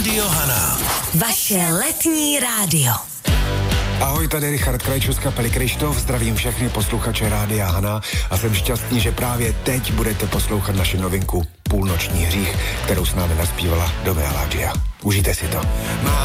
Rádio Hana. Vaše letní rádio. Ahoj, tady Richard Krajčů z kapely Krištof, zdravím všechny posluchače Rádia Hana a jsem šťastný, že právě teď budete poslouchat naši novinku Půlnoční hřích, kterou s námi naspívala Dove Aladžia. Užijte si to.